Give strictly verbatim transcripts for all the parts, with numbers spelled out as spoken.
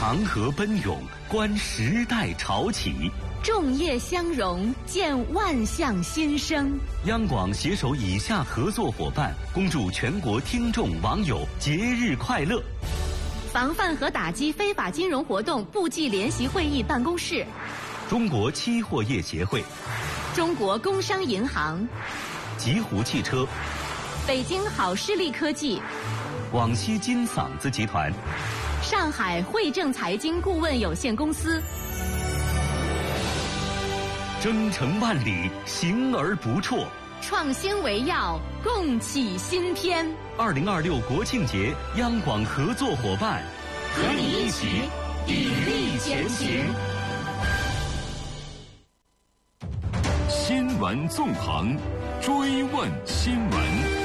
长河奔涌，观时代潮起； 众业相融，见万象新生。 央广携手以下合作伙伴，恭祝全国听众网友节日快乐。 防范和打击非法金融活动部际联席会议办公室， 中国期货业协会， 中国工商银行， 极狐汽车， 北京好视力科技， 广西金嗓子集团， 上海汇正财经顾问有限公司。 征程万里，行而不辍， 创新为要，共启新篇。 二零二六国庆节，央广合作伙伴， 和你一起砥砺前行。 新闻纵横，追问新闻。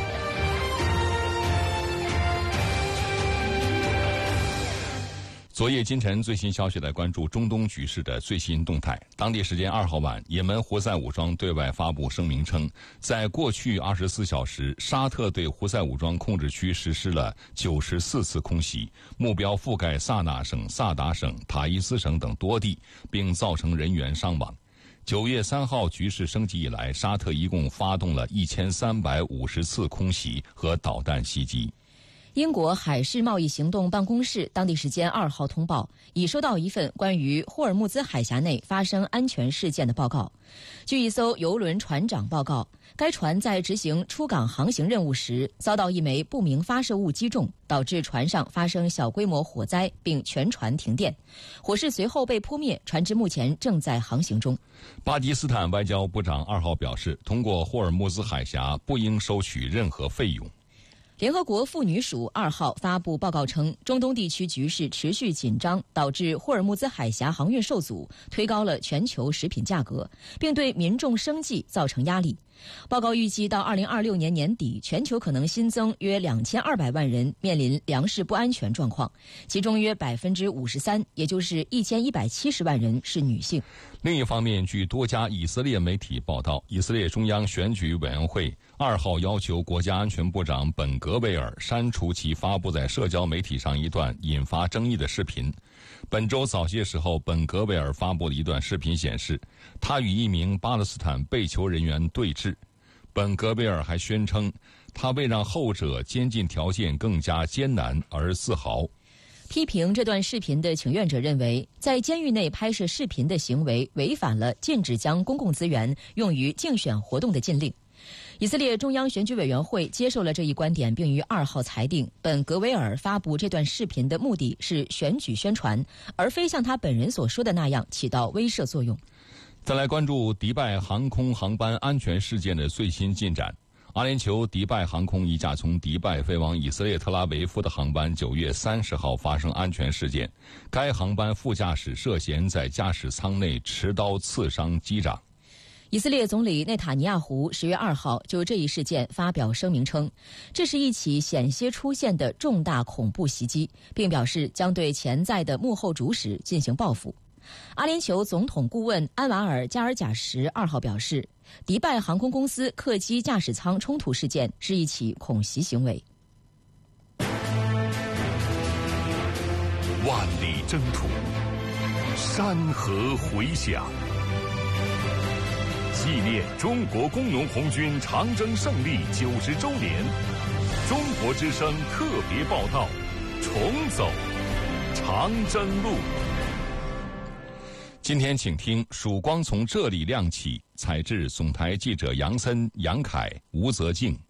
昨夜今晨最新消息来关注中东局势的最新动态。当地时间二号晚，也门胡塞武装对外发布声明称，在过去二十四小时，沙特对胡塞武装控制区实施了九十四次空袭，目标覆盖萨那省、萨达省、塔伊斯省等多地，并造成人员伤亡。九月三号局势升级以来，沙特一共发动了一千三百五十次空袭和导弹袭击。 英国海事贸易行动办公室当地时间二号通报，已收到一份关于霍尔木兹海峡内发生安全事件的报告。据一艘邮轮船长报告，该船在执行出港航行任务时，遭到一枚不明发射物击中，导致船上发生小规模火灾，并全船停电。火势随后被扑灭，船只目前正在航行中。 巴基斯坦外交部长二号表示，通过霍尔木兹海峡不应收取任何费用。 联合国妇女署二号发布报告称，中东地区局势持续紧张，导致霍尔木兹海峡航运受阻，推高了全球食品价格，并对民众生计造成压力。报告预计到二零二六年年底，全球可能新增约两千二百万人面临粮食不安全状况，其中约百分之五十三，也就是一千一百七十万人是女性。 另一方面，据多家以色列媒体报道，以色列中央选举委员会二号要求国家安全部长本格维尔删除其发布在社交媒体上一段引发争议的视频。本周早些时候，本格维尔发布的一段视频显示，他与一名巴勒斯坦被囚人员对峙。本格维尔还宣称，他为让后者监禁条件更加艰难而自豪。 批评这段视频的请愿者认为，在监狱内拍摄视频的行为违反了禁止将公共资源用于竞选活动的禁令。以色列中央选举委员会接受了这一观点，并于二号裁定，本格维尔发布这段视频的目的是选举宣传，而非像他本人所说的那样起到威慑作用。 再来关注迪拜航空航班安全事件的最新进展。阿联酋迪拜航空一架从迪拜飞往以色列特拉维夫的航班九月三十号发生安全事件，该航班副驾驶涉嫌在驾驶舱内持刀刺伤机长。 以色列总理内塔尼亚胡十月二号就这一事件发表声明称，这是一起险些出现的重大恐怖袭击，并表示将对潜在的幕后主使进行报复。阿联酋总统顾问安瓦尔加尔贾什二号表示，迪拜航空公司客机驾驶舱冲突事件是一起恐袭行为。 万里征途，山河回响，纪念中国工农红军长征胜利九十周年，中国之声特别报道，重走长征路。今天请听曙光从这里亮起，采制总台记者杨森、杨凯、吴泽静。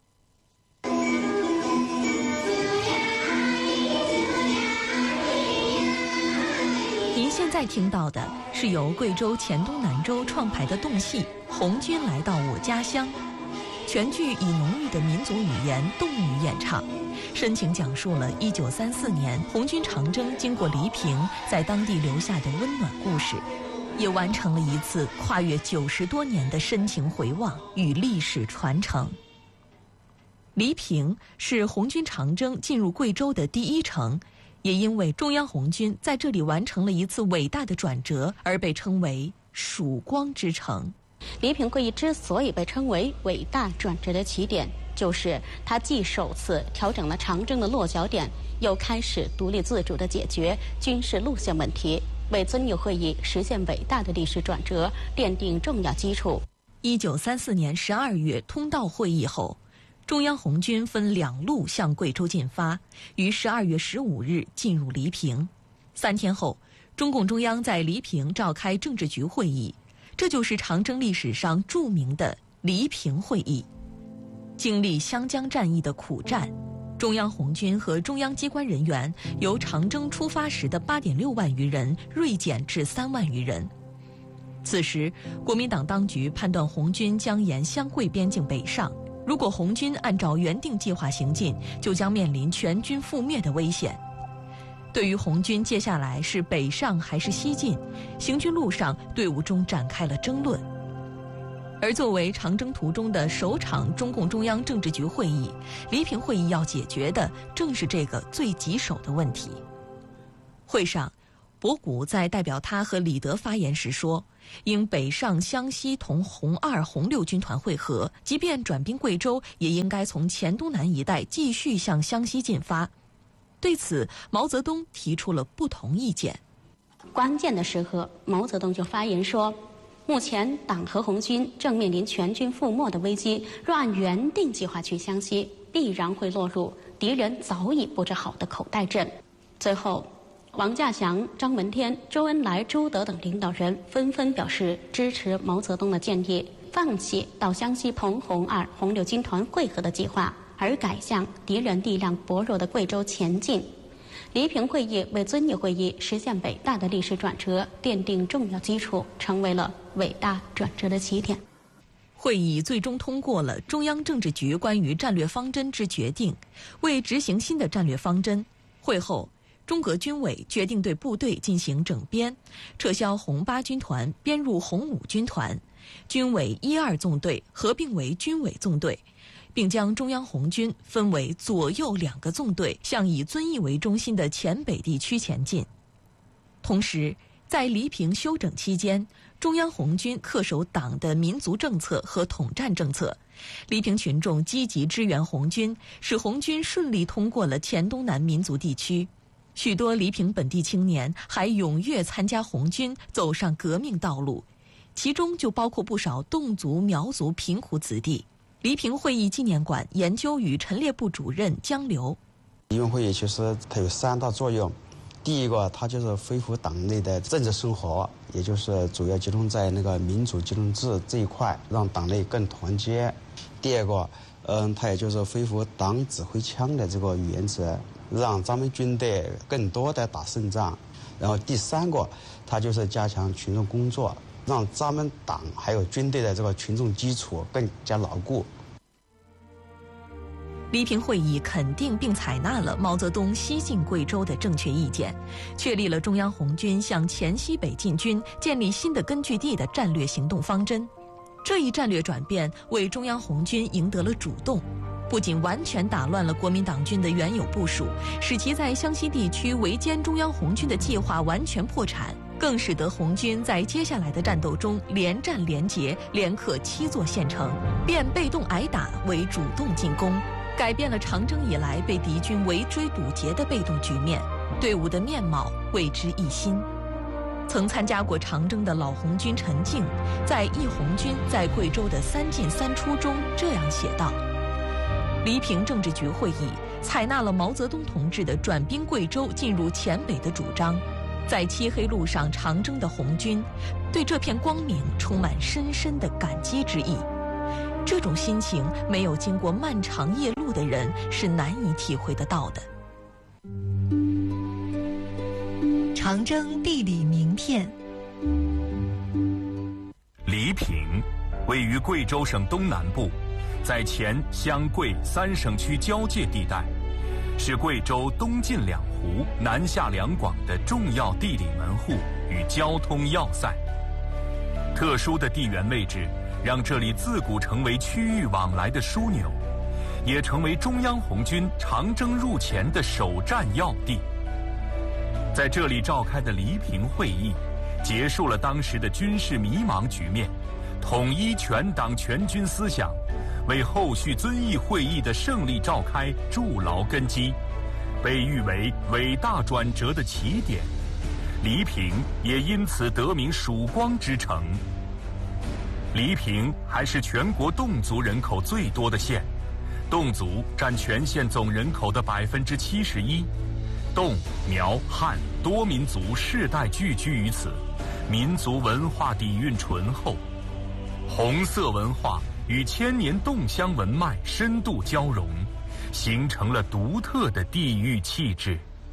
您现在听到的是由贵州黔东南州创排的动戏《红军来到我家乡》，全剧以浓郁的民族语言动语演唱，深情讲述了一九三四年红军长征经过黎平在当地留下的温暖故事，也完成了一次跨越九十多年的深情回望与历史传承。黎平是红军长征进入贵州的第一城，也因为中央红军在这里完成了一次伟大的转折，而被称为曙光之城。 黎平会议之所以被称为伟大转折的起点， 就是他既首次调整了长征的落脚点，又开始独立自主地解决军事路线问题，为遵义会议实现伟大的历史转折奠定重要基础。 一九三四年十二月通道会议后，中央红军分两路向贵州进发，于十二月十五日进入黎平。三天后，中共中央在黎平召开政治局会议，这就是长征历史上著名的黎平会议。经历湘江战役的苦战，中央红军和中央机关人员由长征出发时的八点六万余人锐减至三万余人。此时，国民党当局判断红军将沿湘桂边境北上，如果红军按照原定计划行进，就将面临全军覆灭的危险。对于红军接下来是北上还是西进，行军路上队伍中展开了争论。而作为长征途中的首场中共中央政治局会议，黎平会议要解决的正是这个最棘手的问题。会上，博古在代表他和李德发言时说，应北上湘西同红二、红六军团会合，即便转兵贵州，也应该从黔东南一带继续向湘西进发。对此，毛泽东提出了不同意见。 关键的时刻，毛泽东就发言说，目前党和红军正面临全军覆没的危机，若按原定计划去湘西，必然会落入敌人早已布置好的口袋阵。最后，王稼祥、张闻天、周恩来、朱德等领导人纷纷表示支持毛泽东的建议，放弃到湘西同红二、红六军团会合的计划，而改向敌人力量薄弱的贵州前进。黎平会议为遵义会议实现伟大的历史转折奠定重要基础，成为了伟大转折的起点。 会议最终通过了中央政治局关于战略方针之决定，为执行新的战略方针，会后中革军委决定对部队进行整编，撤销红八军团，编入红五军团，军委一二纵队合并为军委纵队，并将中央红军分为左右两个纵队，向以遵义为中心的黔北地区前进。同时，在黎平休整期间，中央红军恪守党的民族政策和统战政策，黎平群众积极支援红军，使红军顺利通过了黔东南民族地区。许多黎平本地青年还踊跃参加红军，走上革命道路，其中就包括不少侗族、苗族贫苦子弟。黎平会议纪念馆研究与陈列部主任江流， 黎平会议其实它有三大作用。第一个，它就是恢复党内的政治生活，也就是主要集中在那个民主集中制这一块，让党内更团结。第二个，嗯，它也就是恢复党指挥枪的这个原则，让咱们军队更多的打胜仗。然后第三个，它就是加强群众工作，让咱们党还有军队的这个群众基础更加牢固。 黎平会议肯定并采纳了毛泽东西进贵州的正确意见，确立了中央红军向黔西北进军、建立新的根据地的战略行动方针。这一战略转变为中央红军赢得了主动，不仅完全打乱了国民党军的原有部署，使其在湘西地区围歼中央红军的计划完全破产，更使得红军在接下来的战斗中连战连捷，连克七座县城，变被动挨打为主动进攻，改变了长征以来被敌军围追堵截的被动局面，队伍的面貌为之一新。曾参加过长征的老红军陈静，在《忆红军在贵州的三进三出》中这样写道：黎平政治局会议采纳了毛泽东同志的转兵贵州进入黔北的主张，在漆黑路上长征的红军对这片光明充满深深的感激之意。这种心情，没有经过漫长夜路的人是难以体会得到的。 长征地理名片。 黎平位于贵州省东南部，在黔湘贵三省区交界地带，是贵州东进两湖、南下两广的重要地理门户与交通要塞。特殊的地缘位置让这里自古成为区域往来的枢纽，也成为中央红军长征入黔的首战要地。在这里召开的黎平会议，结束了当时的军事迷茫局面，统一全党全军思想， 为后续遵义会议的胜利召开筑牢根基，被誉为伟大转折的起点。黎平也因此得名曙光之城。黎平还是全国侗族人口最多的县，侗族占全县总人口的百分之七十一。侗、苗、汉多民族世代聚居于此，民族文化底蕴醇厚。红色文化与千年侗乡文脉深度交融，形成了独特的地域气质。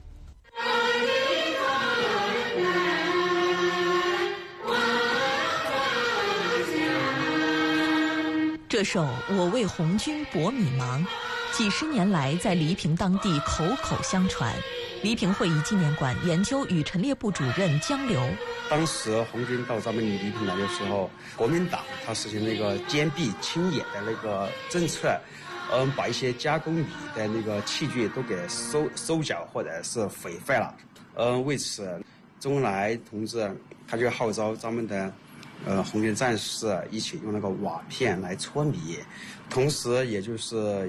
这首《我为红军搏米芒》，几十年来在黎平当地口口相传。黎平会议纪念馆研究与陈列部主任江流， 当时红军到咱们黎平来的时候，国民党他实行那个坚壁清野的那个政策，嗯，把一些加工米的那个器具都给收收缴或者是毁坏了。嗯，为此，周恩来同志他就号召咱们的呃红军战士一起用那个瓦片来搓米，同时也就是